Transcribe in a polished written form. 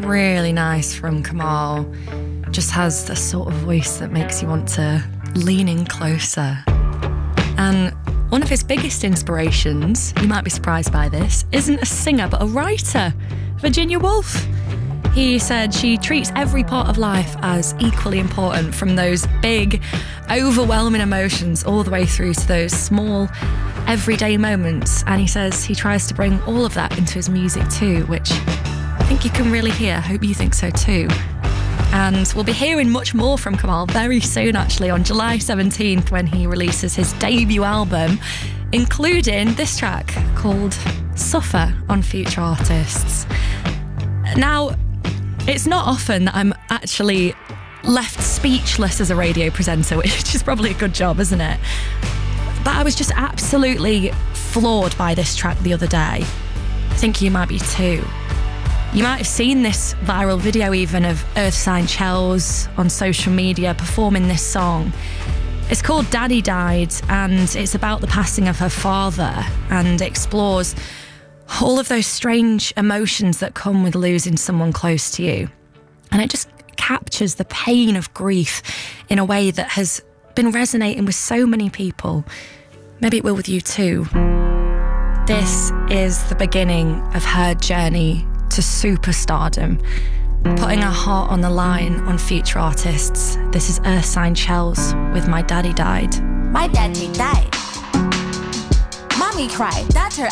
really nice from Kamal. Just has the sort of voice that makes you want to lean in closer. And one of his biggest inspirations, you might be surprised by this, isn't a singer but a writer, Virginia Woolf. He said she treats every part of life as equally important, from those big, overwhelming emotions all the way through to those small, everyday moments. And he says he tries to bring all of that into his music too, which I think you can really hear. I hope you think so too. And we'll be hearing much more from Kamal very soon, actually, on July 17th, when he releases his debut album, including this track called Suffer on Future Artists. Now, it's not often that I'm actually left speechless as a radio presenter, which is probably a good job, isn't it? But I was just absolutely floored by this track the other day. I think you might be too. You might have seen this viral video even of Earth Sign Chels on social media performing this song. It's called Daddy Died, and it's about the passing of her father and explores all of those strange emotions that come with losing someone close to you. And it just captures the pain of grief in a way that has been resonating with so many people. Maybe it will with you too. This is the beginning of her journey to superstardom, putting her heart on the line on Future Artists. This is Earth Sign Chels with My Daddy Died. My daddy died. Mommy cried. That's her